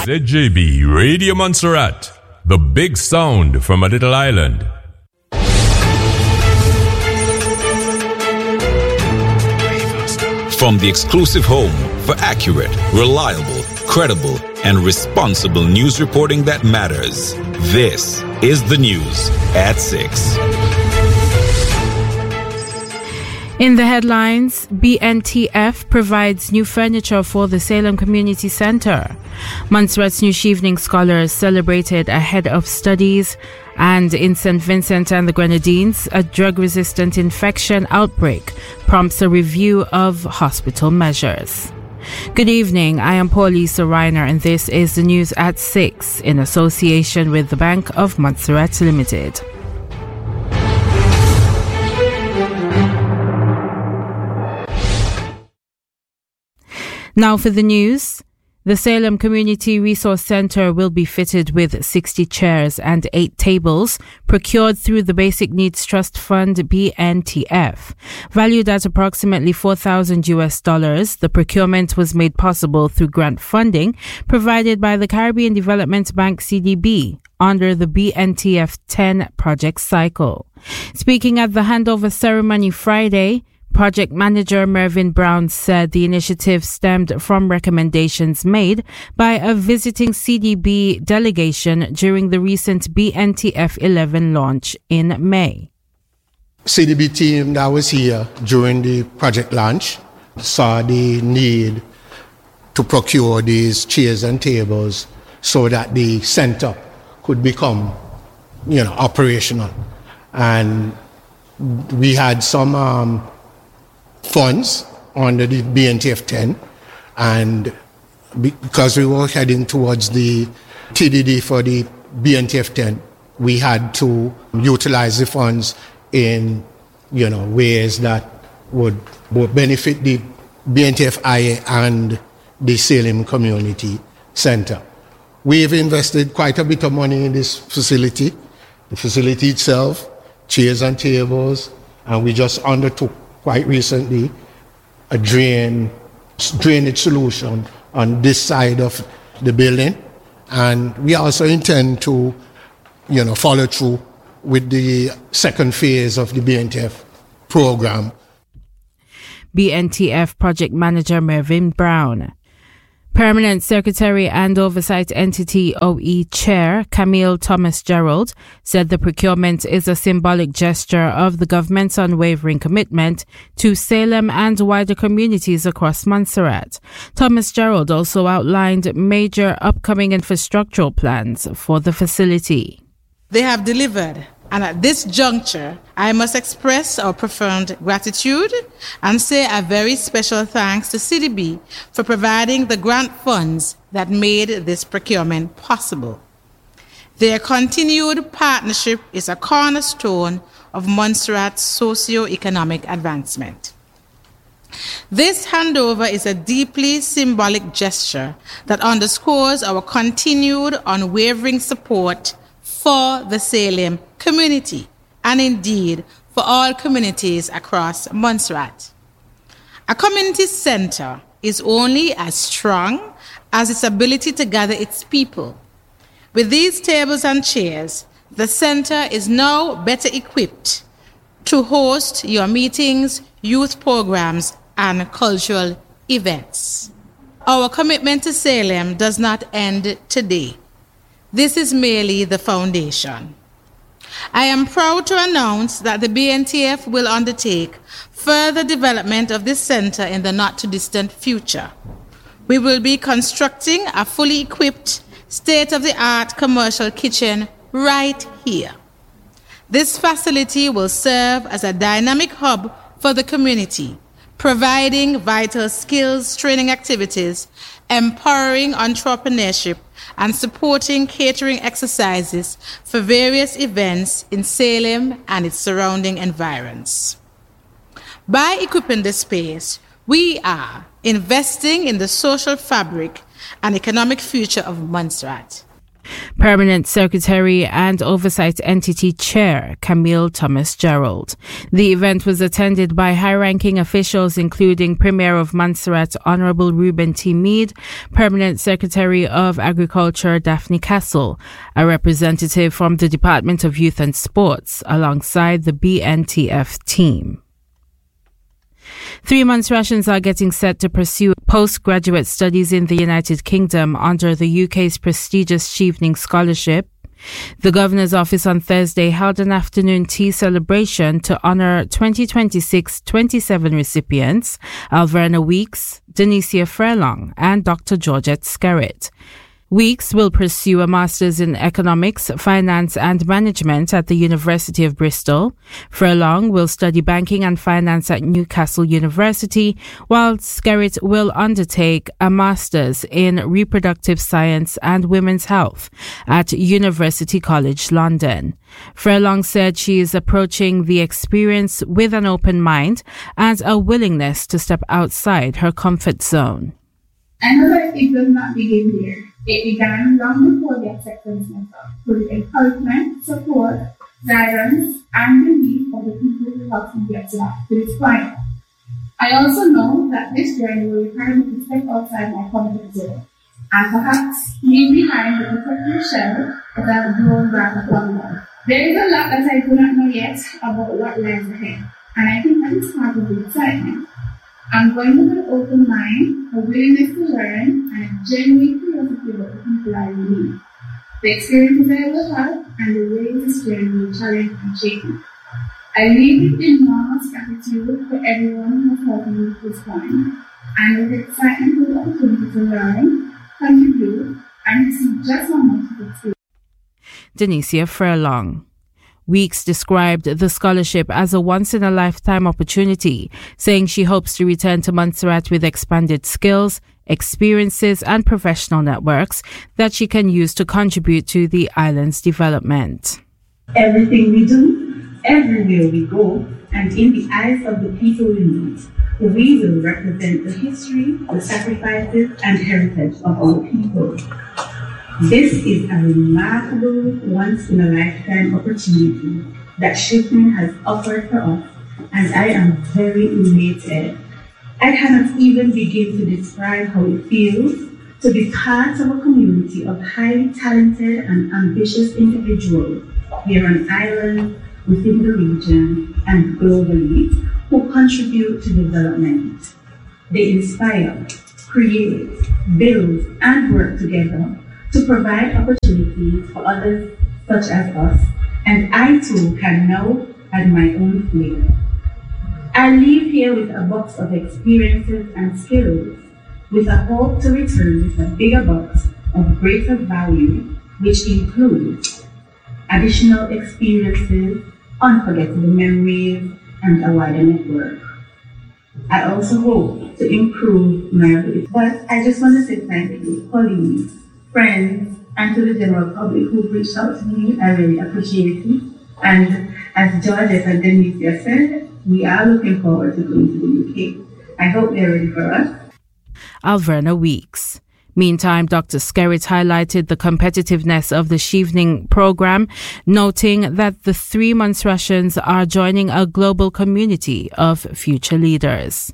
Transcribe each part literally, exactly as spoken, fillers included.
Z J B Radio Montserrat, the big sound from a little island. From the exclusive home for accurate, reliable, credible, and responsible news reporting that matters. This is the news at six. In the headlines, B N T F provides new furniture for the Salem Community Center. Montserrat's New Evening Scholars celebrated ahead of studies. And in Saint Vincent and the Grenadines, a drug-resistant infection outbreak prompts a review of hospital measures. Good evening, I am Paulisa Reiner and this is the news at six in association with the Bank of Montserrat Limited. Now for the news. The Salem Community Resource Center will be fitted with sixty chairs and eight tables procured through the Basic Needs Trust Fund B N T F. Valued at approximately four thousand U S dollars, the procurement was made possible through grant funding provided by the Caribbean Development Bank C D B under the B N T F ten project cycle. Speaking at the handover ceremony Friday, Project Manager Mervyn Brown said the initiative stemmed from recommendations made by a visiting C D B delegation during the recent B N T F eleven launch in May. C D B team that was here during the project launch saw the need to procure these chairs and tables so that the center could become, you know, operational. And we had some um, funds under the B N T F ten, and because we were heading towards the T D D for the B N T F ten, we had to utilize the funds in, you know, ways that would both benefit the B N T F I A and the Salem Community Center. We've invested quite a bit of money in this facility, the facility itself, chairs and tables, and we just undertook quite recently a drain, drainage solution on this side of the building. And we also intend to, you know, follow through with the second phase of the B N T F program. B N T F Project Manager Mervyn Brown. Permanent Secretary and Oversight Entity O E Chair Camille Thomas Gerald said the procurement is a symbolic gesture of the government's unwavering commitment to Salem and wider communities across Montserrat. Thomas Gerald also outlined major upcoming infrastructural plans for the facility. They have delivered. And at this juncture, I must express our profound gratitude and say a very special thanks to C D B for providing the grant funds that made this procurement possible. Their continued partnership is a cornerstone of Montserrat's socio-economic advancement. This handover is a deeply symbolic gesture that underscores our continued unwavering support for the Salem community, and indeed for all communities across Montserrat. A community center is only as strong as its ability to gather its people. With these tables and chairs, the center is now better equipped to host your meetings, youth programs, and cultural events. Our commitment to Salem does not end today. This is merely the foundation. I am proud to announce that the B N T F will undertake further development of this center in the not-too-distant future. We will be constructing a fully equipped, state-of-the-art commercial kitchen right here. This facility will serve as a dynamic hub for the community, providing vital skills training activities, empowering entrepreneurship, and supporting catering exercises for various events in Salem and its surrounding environs. By equipping this space, we are investing in the social fabric and economic future of Montserrat. Permanent Secretary and Oversight Entity Chair Camille Thomas Gerald. The event was attended by high-ranking officials including Premier of Montserrat Honorable Reuben T. Meade, Permanent Secretary of Agriculture Daphne Castle, a representative from the Department of Youth and Sports, alongside the B N T F team. Three months Russians are getting set to pursue postgraduate studies in the United Kingdom under the U K's prestigious Chevening Scholarship. The Governor's Office on Thursday held an afternoon tea celebration to honour twenty twenty-six twenty-seven recipients, Alverna Weeks, Denicia Furlong and Doctor Georgette Skerritt. Weeks will pursue a Master's in Economics, Finance and Management at the University of Bristol. Furlong will study Banking and Finance at Newcastle University, while Skerritt will undertake a Master's in Reproductive Science and Women's Health at University College London. Furlong said she is approaching the experience with an open mind and a willingness to step outside her comfort zone. I know that it does not begin here. It began long before the acceptance method, with encouragement, support, guidance, and belief of the people who helped me get to that to this point. I also know that this journey will require me to step outside my comfort zone and perhaps leave behind the protective shell that I've grown rather longer. There is a lot that I do not know yet about what lies ahead, and I think that is part of the excitement. I'm going with an open mind, a willingness to learn, and a genuine curiosity about the people I will meet. The experiences I will have, and the ways this journey will challenge and shape me. I leave with enormous gratitude for everyone who has helped me to this point, and with excitement for the opportunity to learn, contribute, and to see just how much of experience. Denicia Furlong. Weeks described the scholarship as a once-in-a-lifetime opportunity, saying she hopes to return to Montserrat with expanded skills, experiences and professional networks that she can use to contribute to the island's development. Everything we do, everywhere we go, and in the eyes of the people we meet, we will represent the history, the sacrifices and heritage of our people. This is a remarkable once-in-a-lifetime opportunity that Chevening has offered for us, and I am very elated. I cannot even begin to describe how it feels to be part of a community of highly talented and ambitious individuals here on island, within the region, and globally, who contribute to development. They inspire, create, build, and work together to provide opportunities for others such as us, and I too can now add my own flavor. I leave here with a box of experiences and skills, with a hope to return with a bigger box of greater value, which includes additional experiences, unforgettable memories, and a wider network. I also hope to improve my ability. But I just want to say thank you, colleagues, friends, and to the general public who've reached out to me. I really appreciate it. And as Georgette and Denicia said, we are looking forward to going to the U K. I hope they're ready for us. Alverna Weeks. Meantime, Doctor Skerritt highlighted the competitiveness of the Chevening program, noting that the three months Russians are joining a global community of future leaders.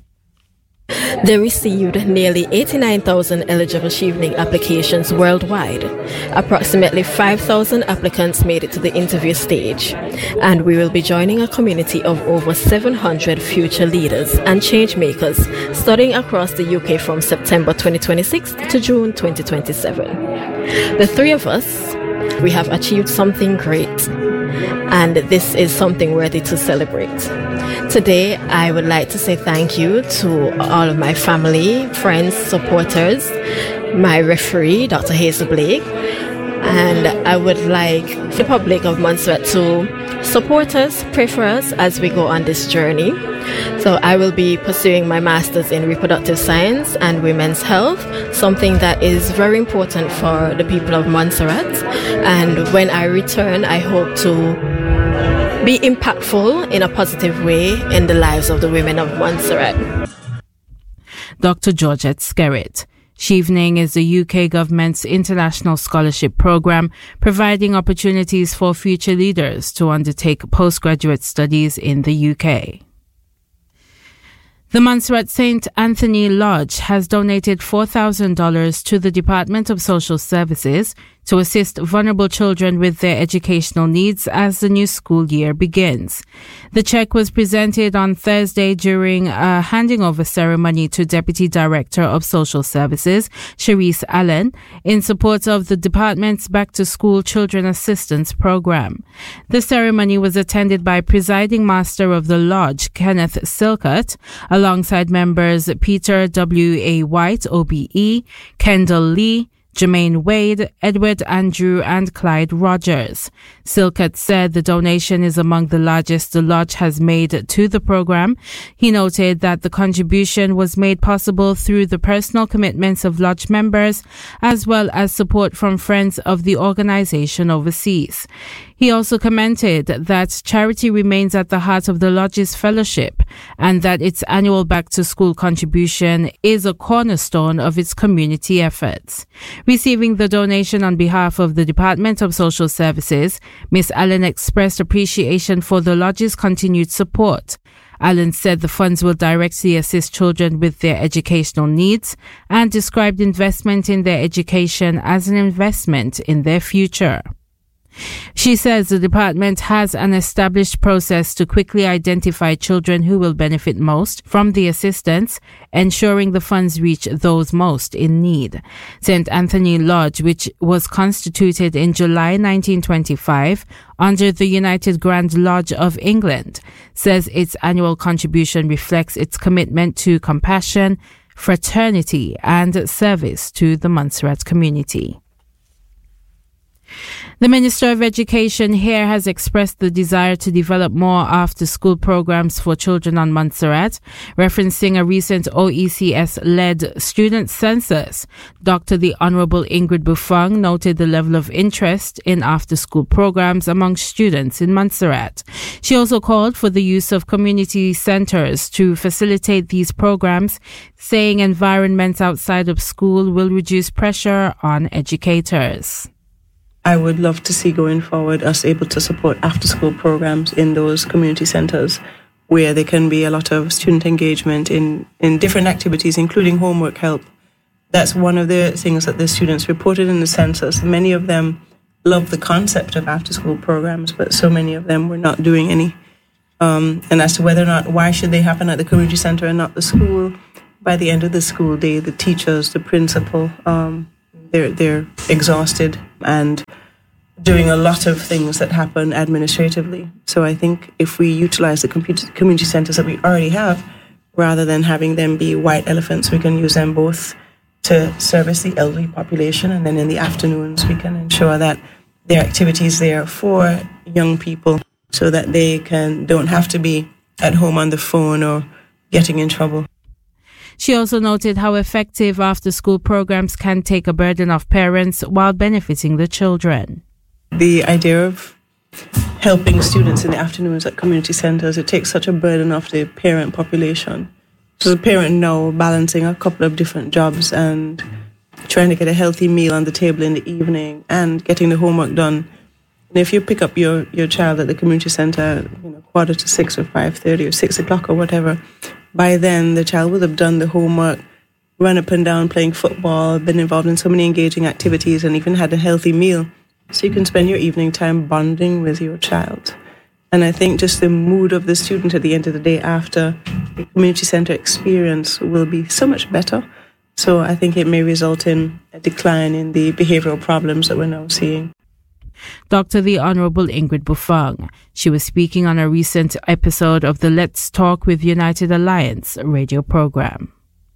They received nearly eighty-nine thousand eligible Chevening applications worldwide. Approximately five thousand applicants made it to the interview stage, and we will be joining a community of over seven hundred future leaders and change makers studying across the U K from September twenty twenty-six to June twenty twenty-seven. The three of us, we have achieved something great, and this is something worthy to celebrate. Today, I would like to say thank you to all of my family, friends, supporters, my referee, Doctor Hazel Blake, and I would like the public of Montserrat to support us, pray for us as we go on this journey. So I will be pursuing my Master's in Reproductive Science and Women's Health, something that is very important for the people of Montserrat. And when I return, I hope to be impactful in a positive way in the lives of the women of Montserrat. Doctor Georgette Skerritt. Chevening is the U K government's international scholarship program, providing opportunities for future leaders to undertake postgraduate studies in the U K. The Montserrat Saint Anthony Lodge has donated four thousand dollars to the Department of Social Services to assist vulnerable children with their educational needs as the new school year begins. The check was presented on Thursday during a handing over ceremony to Deputy Director of Social Services, Cherise Allen, in support of the department's Back to School Children Assistance Program. The ceremony was attended by Presiding Master of the Lodge, Kenneth Silcott, alongside members Peter W. A. White, O B E, Kendall Lee, Jermaine Wade, Edward Andrew, and Clyde Rogers. Silcott said the donation is among the largest the Lodge has made to the program. He noted that the contribution was made possible through the personal commitments of Lodge members, as well as support from friends of the organization overseas. He also commented that charity remains at the heart of the Lodge's fellowship and that its annual back-to-school contribution is a cornerstone of its community efforts. Receiving the donation on behalf of the Department of Social Services, Miz Allen expressed appreciation for the Lodge's continued support. Allen said the funds will directly assist children with their educational needs and described investment in their education as an investment in their future. She says the department has an established process to quickly identify children who will benefit most from the assistance, ensuring the funds reach those most in need. Saint Anthony Lodge, which was constituted in July nineteen twenty-five under the United Grand Lodge of England, says its annual contribution reflects its commitment to compassion, fraternity, and service to the Montserrat community. The Minister of Education here has expressed the desire to develop more after-school programs for children on Montserrat, referencing a recent O E C S-led student census. Doctor the Honourable Ingrid Buffong noted the level of interest in after-school programs among students in Montserrat. She also called for the use of community centres to facilitate these programs, saying environments outside of school will reduce pressure on educators. I would love to see going forward us able to support after-school programs in those community centres where there can be a lot of student engagement in, in different activities, including homework help. That's one of the things that the students reported in the census. Many of them love the concept of after-school programs, but so many of them were not doing any. Um, and as to whether or not, why should they happen at the community centre and not the school, by the end of the school day, the teachers, the principal, um, They're, they're exhausted and doing a lot of things that happen administratively. So I think if we utilize the community centres that we already have, rather than having them be white elephants, we can use them both to service the elderly population, and then in the afternoons we can ensure that there are activities there for young people so that they can don't have to be at home on the phone or getting in trouble. She also noted how effective after-school programs can take a burden off parents while benefiting the children. The idea of helping students in the afternoons at community centres, it takes such a burden off the parent population. So the parent now balancing a couple of different jobs and trying to get a healthy meal on the table in the evening and getting the homework done. And if you pick up your, your child at the community centre, you know, quarter to six or five thirty or six o'clock or whatever, by then the child will have done the homework, run up and down playing football, been involved in so many engaging activities, and even had a healthy meal. So you can spend your evening time bonding with your child. And I think just the mood of the student at the end of the day after the community centre experience will be so much better. So I think it may result in a decline in the behavioural problems that we're now seeing. Doctor the Honourable Ingrid Buffong. She was speaking on a recent episode of the Let's Talk with United Alliance radio program.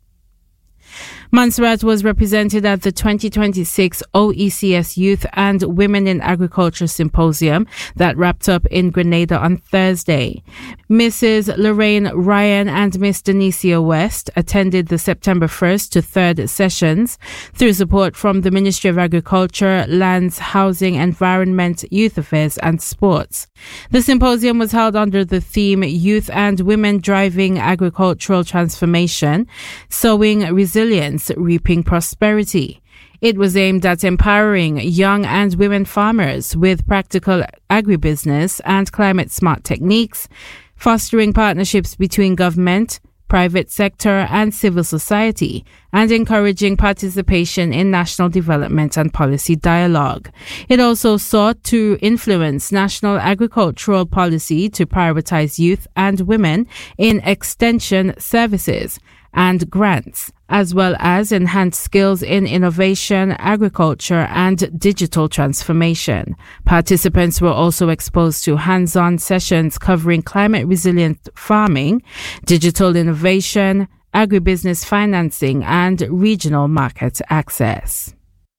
Montserrat was represented at the twenty twenty-six O E C S Youth and Women in Agriculture Symposium that wrapped up in Grenada on Thursday. Missus Lorraine Ryan and Miss Denicia West attended the September first to third sessions through support from the Ministry of Agriculture, Lands, Housing, Environment, Youth Affairs and Sports. The symposium was held under the theme Youth and Women Driving Agricultural Transformation, Sowing Resilience Experience Reaping Prosperity. It was aimed at empowering young and women farmers with practical agribusiness and climate-smart techniques, fostering partnerships between government, private sector and civil society, and encouraging participation in national development and policy dialogue. It also sought to influence national agricultural policy to prioritize youth and women in extension services and grants, as well as enhance skills in innovation, agriculture, and digital transformation. Participants were also exposed to hands-on sessions covering climate-resilient farming, digital innovation, agribusiness financing, and regional market access.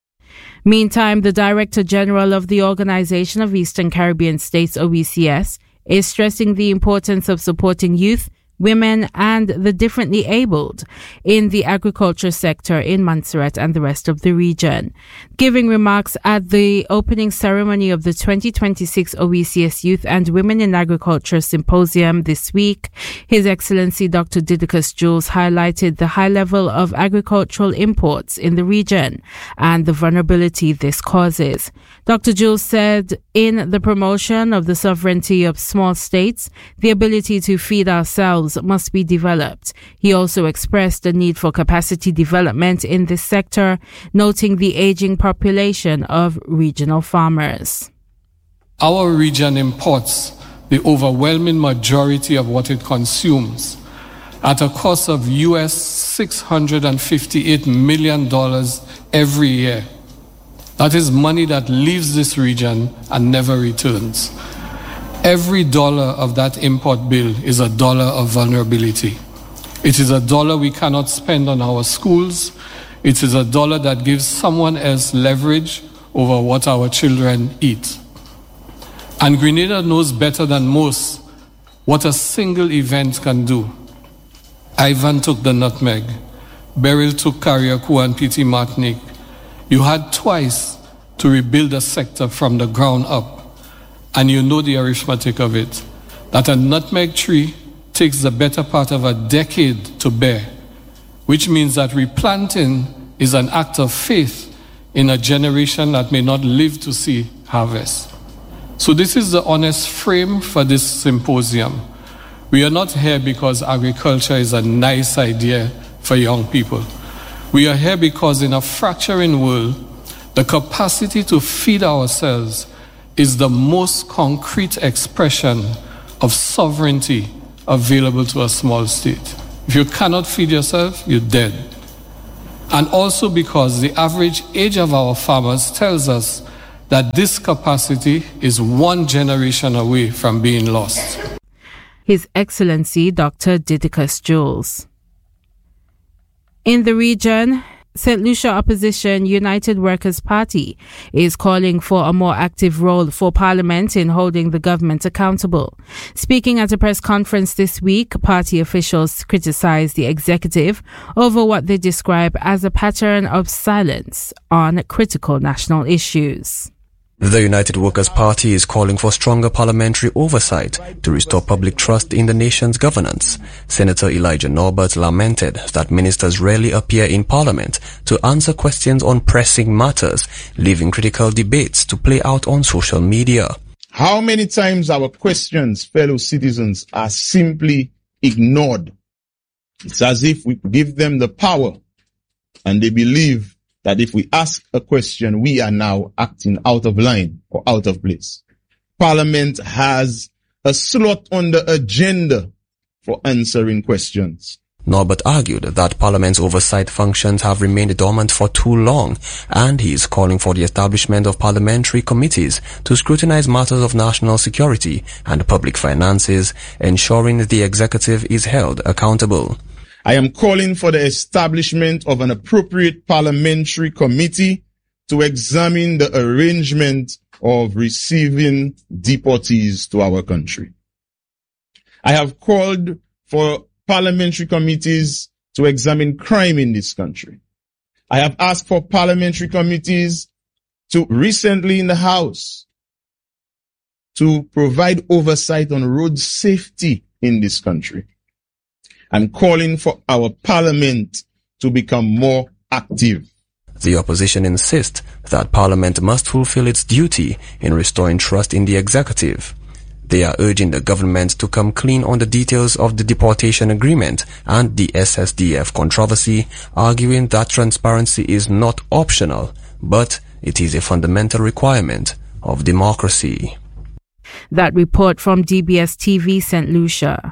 Meantime, the Director General of the Organization of Eastern Caribbean States, O E C S, is stressing the importance of supporting youth, women and the differently abled in the agriculture sector in Montserrat and the rest of the region. Giving remarks at the opening ceremony of the twenty twenty-six O E C S Youth and Women in Agriculture Symposium this week, His Excellency Doctor Didacus Jules highlighted the high level of agricultural imports in the region and the vulnerability this causes. Doctor Jules said, in the promotion of the sovereignty of small states, the ability to feed ourselves must be developed. He also expressed the need for capacity development in this sector, noting the aging population of regional farmers. Our region imports the overwhelming majority of what it consumes at a cost of U S six hundred fifty-eight million dollars every year. That is money that leaves this region and never returns. Every dollar of that import bill is a dollar of vulnerability. It is a dollar we cannot spend on our schools. It is a dollar that gives someone else leverage over what our children eat. And Grenada knows better than most what a single event can do. Ivan took the nutmeg. Beryl took Carriacou and Petite Martinique. You had twice to rebuild a sector from the ground up. And you know the arithmetic of it, that a nutmeg tree takes the better part of a decade to bear, which means that replanting is an act of faith in a generation that may not live to see harvest. So this is the honest frame for this symposium. We are not here because agriculture is a nice idea for young people. We are here because in a fracturing world, the capacity to feed ourselves is the most concrete expression of sovereignty available to a small state. If you cannot feed yourself, you're dead. And also because the average age of our farmers tells us that this capacity is one generation away from being lost. His Excellency Doctor Didacus Jules. In the region, Saint Lucia Opposition United Workers' Party is calling for a more active role for Parliament in holding the government accountable. Speaking at a press conference this week, party officials criticized the executive over what they describe as a pattern of silence on critical national issues. The United Workers' Party is calling for stronger parliamentary oversight to restore public trust in the nation's governance. Senator Elijah Norbert lamented that ministers rarely appear in Parliament to answer questions on pressing matters, leaving critical debates to play out on social media. How many times our questions, fellow citizens, are simply ignored? It's as if we give them the power and they believe that if we ask a question, we are now acting out of line or out of place. Parliament has a slot on the agenda for answering questions. Norbert argued that Parliament's oversight functions have remained dormant for too long, and he is calling for the establishment of parliamentary committees to scrutinize matters of national security and public finances, ensuring the executive is held accountable. I am calling for the establishment of an appropriate parliamentary committee to examine the arrangement of receiving deportees to our country. I have called for parliamentary committees to examine crime in this country. I have asked for parliamentary committees to recently in the House to provide oversight on road safety in this country. I'm calling for our parliament to become more active. The opposition insists that Parliament must fulfill its duty in restoring trust in the executive. They are urging the government to come clean on the details of the deportation agreement and the S S D F controversy, arguing that transparency is not optional, but it is a fundamental requirement of democracy. That report from D B S T V Saint Lucia.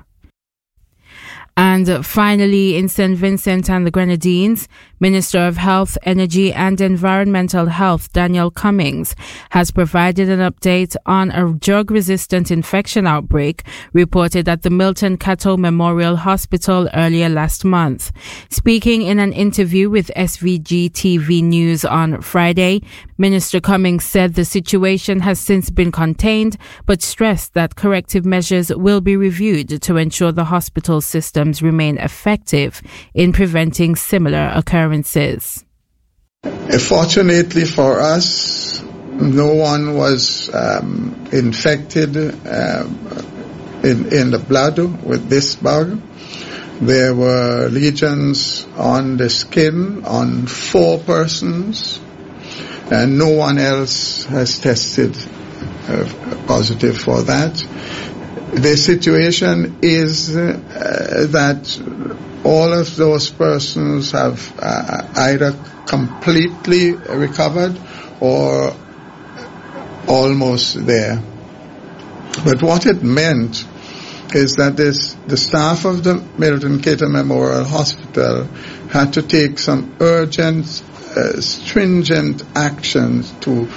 And finally, in Saint Vincent and the Grenadines, Minister of Health, Energy and Environmental Health, Daniel Cummings, has provided an update on a drug-resistant infection outbreak reported at the Milton Cato Memorial Hospital earlier last month. Speaking in an interview with S V G T V News on Friday, Minister Cummings said the situation has since been contained, but stressed that corrective measures will be reviewed to ensure the hospital system remain effective in preventing similar occurrences. Fortunately for us, no one was um, infected um, in, in the blood with this bug. There were lesions on the skin on four persons, and no one else has tested uh, positive for that. The situation is uh, that all of those persons have uh, either completely recovered or almost there. But what it meant is that this, the staff of the Milton Cato Memorial Hospital had to take some urgent, uh, stringent actions to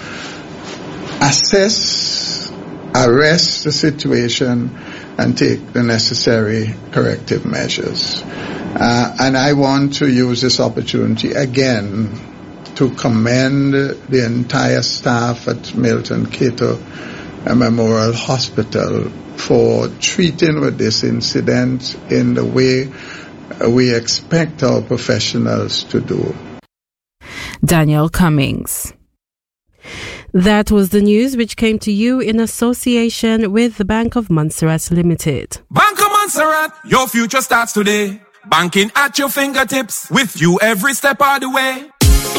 assess, arrest the situation and take the necessary corrective measures. Uh, and I want to use this opportunity again to commend the entire staff at Milton Cato Memorial Hospital for treating with this incident in the way we expect our professionals to do. Daniel Cummings. That was the news which came to you in association with the Bank of Montserrat Limited. Bank of Montserrat, your future starts today. Banking at your fingertips, with you every step of the way.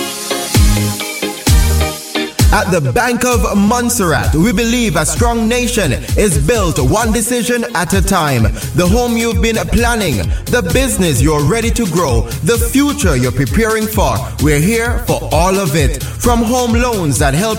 At the Bank of Montserrat, we believe a strong nation is built one decision at a time. The home you've been planning, the business you're ready to grow, the future you're preparing for. We're here for all of it. From home loans that help